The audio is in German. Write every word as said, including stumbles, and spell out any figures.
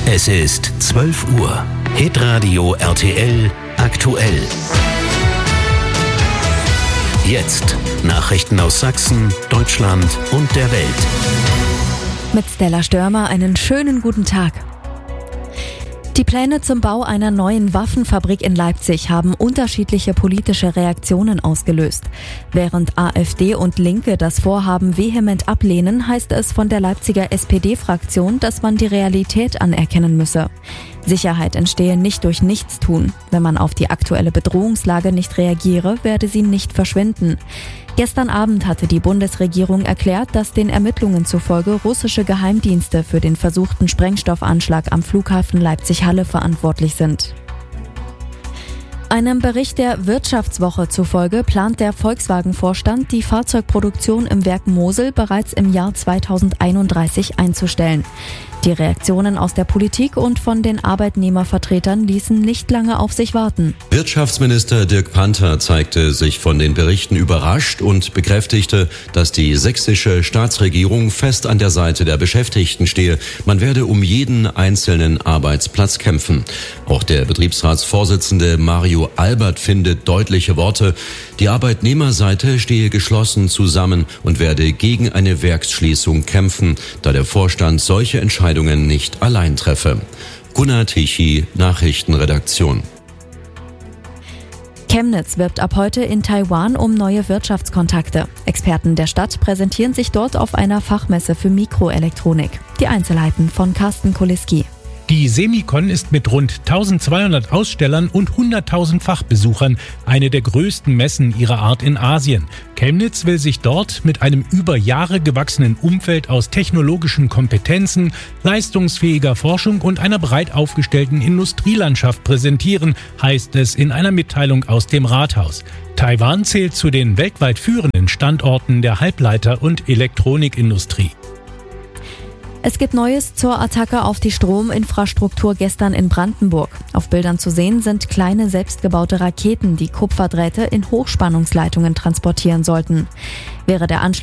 Es ist zwölf Uhr. Hitradio R T L aktuell. Jetzt Nachrichten aus Sachsen, Deutschland und der Welt. Mit Stella Störmer einen schönen guten Tag. Die Pläne zum Bau einer neuen Waffenfabrik in Leipzig haben unterschiedliche politische Reaktionen ausgelöst. Während AfD und Linke das Vorhaben vehement ablehnen, heißt es von der Leipziger S P D-Fraktion, dass man die Realität anerkennen müsse. Sicherheit entstehe nicht durch Nichtstun. Wenn man auf die aktuelle Bedrohungslage nicht reagiere, werde sie nicht verschwinden. Gestern Abend hatte die Bundesregierung erklärt, dass den Ermittlungen zufolge russische Geheimdienste für den versuchten Sprengstoffanschlag am Flughafen Leipzig-Halle verantwortlich sind. Einem Bericht der Wirtschaftswoche zufolge plant der Volkswagen-Vorstand, die Fahrzeugproduktion im Werk Mosel bereits im Jahr zweitausendeinunddreißig einzustellen. Die Reaktionen aus der Politik und von den Arbeitnehmervertretern ließen nicht lange auf sich warten. Wirtschaftsminister Dirk Panther zeigte sich von den Berichten überrascht und bekräftigte, dass die sächsische Staatsregierung fest an der Seite der Beschäftigten stehe. Man werde um jeden einzelnen Arbeitsplatz kämpfen. Auch der Betriebsratsvorsitzende Mario Albert findet deutliche Worte. Die Arbeitnehmerseite stehe geschlossen zusammen und werde gegen eine Werksschließung kämpfen, da der Vorstand solche Entscheidungen nicht allein treffe. Gunnar Tichy, Nachrichtenredaktion. Chemnitz wirbt ab heute in Taiwan um neue Wirtschaftskontakte. Experten der Stadt präsentieren sich dort auf einer Fachmesse für Mikroelektronik. Die Einzelheiten von Carsten Koliski. Die Semicon ist mit rund eintausendzweihundert Ausstellern und hunderttausend Fachbesuchern eine der größten Messen ihrer Art in Asien. Chemnitz will sich dort mit einem über Jahre gewachsenen Umfeld aus technologischen Kompetenzen, leistungsfähiger Forschung und einer breit aufgestellten Industrielandschaft präsentieren, heißt es in einer Mitteilung aus dem Rathaus. Taiwan zählt zu den weltweit führenden Standorten der Halbleiter- und Elektronikindustrie. Es gibt Neues zur Attacke auf die Strominfrastruktur gestern in Brandenburg. Auf Bildern zu sehen sind kleine selbstgebaute Raketen, die Kupferdrähte in Hochspannungsleitungen transportieren sollten. Wäre der Anschlag